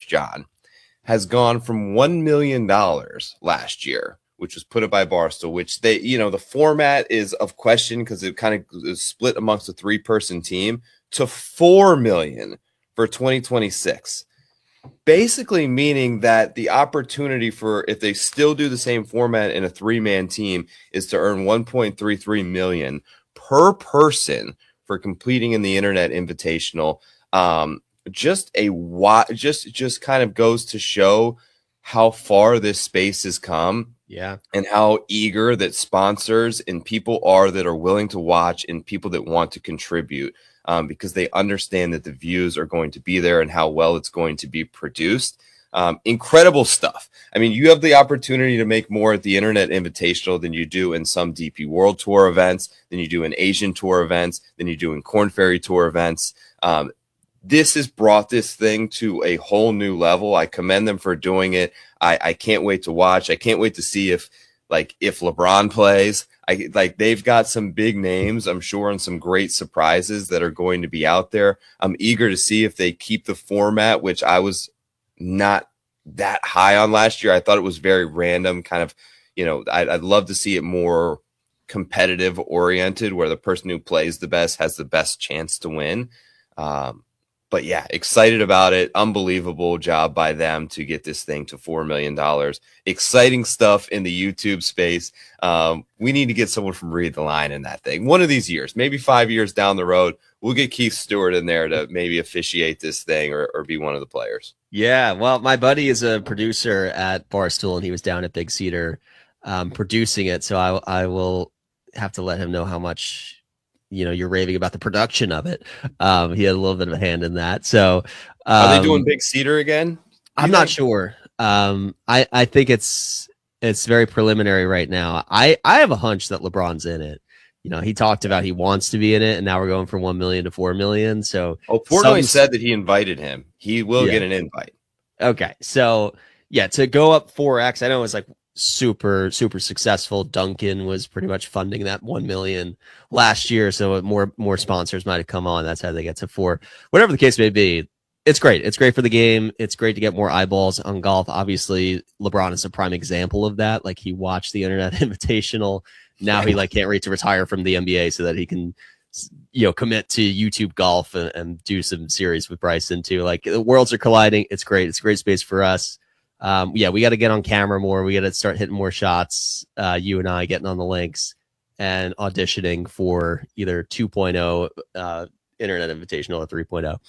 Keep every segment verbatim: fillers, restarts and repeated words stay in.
John, has gone from one million dollars last year, which was put up by Barstool, which they, you know, the format is of question because it kind of is split amongst a three person team, to four million dollars for twenty twenty-six. Basically meaning that the opportunity for, if they still do the same format in a three man team, is to earn one point three three million per person for completing in the Internet Invitational. Um, just a just just kind of goes to show how far this space has come. Yeah. And how eager that sponsors and people are that are willing to watch, and people that want to contribute, um, because they understand that the views are going to be there and how well it's going to be produced. Um, incredible stuff. I mean, you have the opportunity to make more at the Internet Invitational than you do in some D P World Tour events, than you do in Asian Tour events, than you do in Korn Ferry Tour events. Um, this has brought this thing to a whole new level. I commend them for doing it. I, I can't wait to watch. I can't wait to see if, like, if LeBron plays. I like they've got some big names, I'm sure, and some great surprises that are going to be out there. I'm eager to see if they keep the format, which I was not that high on last year. I thought it was very random, kind of, you know, I'd, I'd love to see it more competitive oriented, where the person who plays the best has the best chance to win. Um, But yeah, excited about it. Unbelievable job by them to get this thing to four million dollars. Exciting stuff in the YouTube space. Um, we need to get someone from Read the Line in that thing. One of these years, maybe five years down the road, we'll get Keith Stewart in there to maybe officiate this thing, or, or be one of the players. Yeah, well, my buddy is a producer at Barstool, and he was down at Big Cedar um, producing it. So I, I will have to let him know how much, you know, you're raving about the production of it. Um, he had a little bit of a hand in that. So, um, are they doing Big Cedar again? I'm not sure. Um, I, I think it's, it's very preliminary right now. I, I have a hunch that LeBron's in it. You know, he talked about he wants to be in it, and now we're going from one million to four million. So, oh, Portnoy said that he invited him. He will yeah. get an invite. Okay. So yeah, to go up four X, I know it's like super super successful. Duncan was pretty much funding that one million last year, so more more sponsors might have come on. That's how they get to four. Whatever the case may be, it's great. It's great for the game. It's great to get more eyeballs on golf. Obviously, LeBron is a prime example of that. Like, he watched the Internet Invitational. Now he like can't wait to retire from the N B A so that he can, you know, commit to YouTube golf and, and do some series with Bryson too. Like, the worlds are colliding. It's great. It's a great space for us. Um, yeah, we got to get on camera more. We got to start hitting more shots. Uh, you and I getting on the links and auditioning for either two point oh uh, Internet Invitational or three point oh.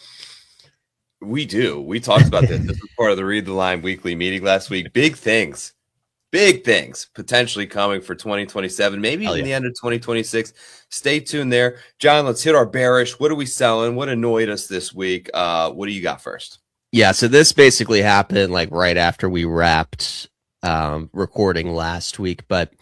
We do. We talked about this. This was part of the Read the Line weekly meeting last week. Big things, big things potentially coming for twenty twenty-seven, maybe even yeah. the end of twenty twenty-six. Stay tuned there. John, let's hit our bearish. What are we selling? What annoyed us this week? Uh, what do you got first? Yeah, so this basically happened like right after we wrapped um, recording last week, but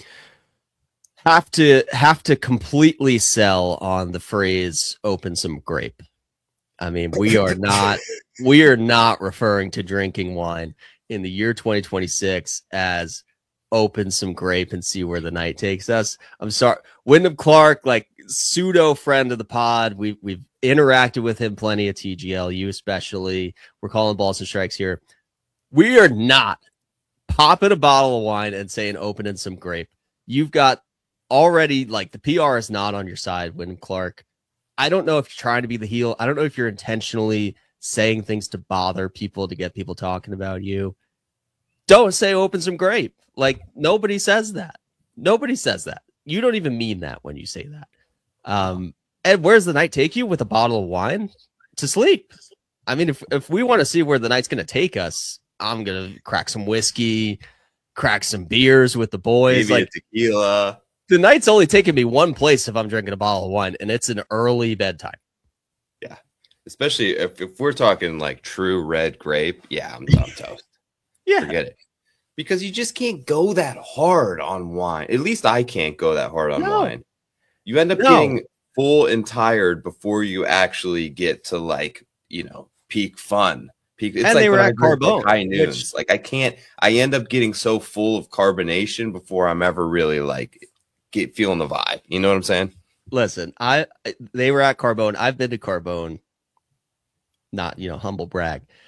have to have to completely sell on the phrase "open some grape." I mean, we are not we are not referring to drinking wine in the year twenty twenty-six as open some grape and see where the night takes us. I'm sorry, Wyndham Clark, like pseudo friend of the pod. We've we've interacted with him plenty at T G L, you especially. We're calling balls and strikes here. We are not popping a bottle of wine and saying opening some grape. You've got already, like, the P R is not on your side, Wyndham Clark. I don't know if you're trying to be the heel. I don't know if you're intentionally saying things to bother people, to get people talking about you. Don't say open some grape. Like, nobody says that. Nobody says that. You don't even mean that when you say that. Um, and where's the night take you? With a bottle of wine? To sleep. I mean, if, if we want to see where the night's going to take us, I'm going to crack some whiskey, crack some beers with the boys. Maybe like a tequila. The night's only taking me one place if I'm drinking a bottle of wine, and it's an early bedtime. Yeah. Especially if, if we're talking like true red grape. Yeah, I'm, I'm toast. Yeah. Forget it. Because you just can't go that hard on wine. At least I can't go that hard on no. wine. You end up no. getting full and tired before you actually get to, like, you know, peak fun. Peak. It's and like they were when at I drink, Carbone. like, high noons. Which, like, I can't. I end up getting so full of carbonation before I'm ever really like get feeling the vibe. You know what I'm saying? Listen, I they were at Carbone. I've been to Carbone. Not, you know, humble brag.